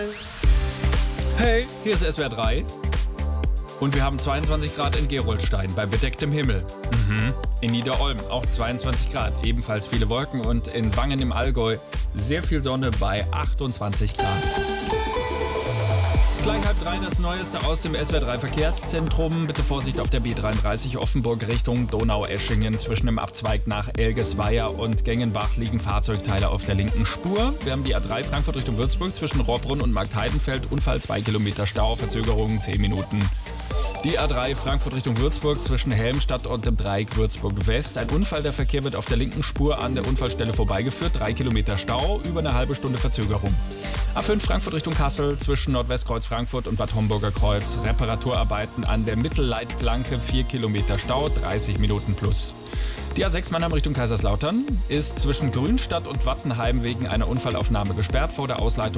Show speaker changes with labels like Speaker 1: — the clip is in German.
Speaker 1: Hey, hier ist SWR 3 und wir haben 22 Grad in Gerolstein bei bedecktem Himmel. In Niederolm auch 22 Grad, ebenfalls viele Wolken und in Wangen im Allgäu sehr viel Sonne bei 28 Grad. Gleich 2:30 das Neueste aus dem SWR 3 Verkehrszentrum. Bitte Vorsicht auf der B33 Offenburg Richtung Donaueschingen. Zwischen dem Abzweig nach Elgesweier und Gengenbach liegen Fahrzeugteile auf der linken Spur. Wir haben die A3 Frankfurt Richtung Würzburg zwischen Rohrbrunn und Marktheidenfeld. Unfall 2 Kilometer Stau, Verzögerung 10 Minuten. Die A3 Frankfurt Richtung Würzburg zwischen Helmstadt und dem Dreieck Würzburg West. Ein Unfall, der Verkehr wird auf der linken Spur an der Unfallstelle vorbeigeführt. 3 Kilometer Stau, über eine halbe Stunde Verzögerung. A5 Frankfurt Richtung Kassel zwischen Nordwestkreuz Frankfurt und Bad Homburger Kreuz. Reparaturarbeiten an der Mittelleitplanke, 4 Kilometer Stau, 30 Minuten plus. Die A6 Mannheim Richtung Kaiserslautern ist zwischen Grünstadt und Wattenheim wegen einer Unfallaufnahme gesperrt. Vor der Ausleitung